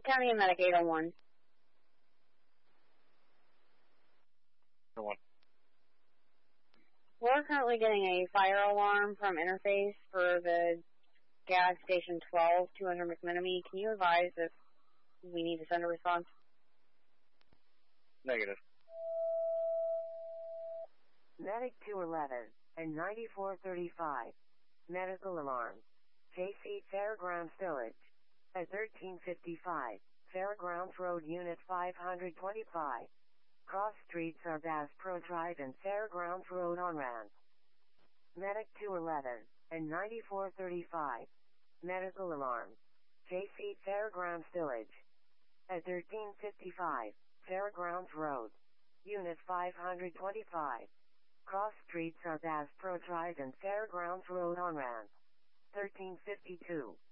County and Medic 801. We're currently getting a fire alarm from Interface for the gas station 12, 200 McMenemy. Can you advise if we need to send a response? Negative. Medic 211 and 9435. Medical alarm. JC Fairgrounds Village. At 1355, Fairgrounds Road Unit 525. Cross streets are Bass Pro Drive and Fairgrounds Road on-ramp. Medic 211 and 9435. Medical alarm. JC Fairgrounds Village. At 1355, Fairgrounds Road. Unit 525. Cross streets are Bass Pro Drive and Fairgrounds Road on-ramp. 1352.